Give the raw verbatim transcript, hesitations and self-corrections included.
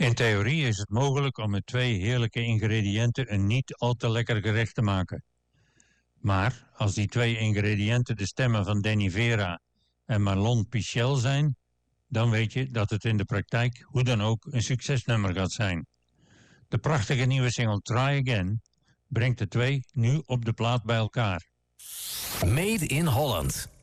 In theorie is het mogelijk om met twee heerlijke ingrediënten een niet al te lekker gerecht te maken. Maar als die twee ingrediënten de stemmen van Danny Vera en Marlon Pichel zijn, dan weet je dat het in de praktijk hoe dan ook een succesnummer gaat zijn. De prachtige nieuwe single Try Again brengt de twee nu op de plaat bij elkaar. Made in Holland.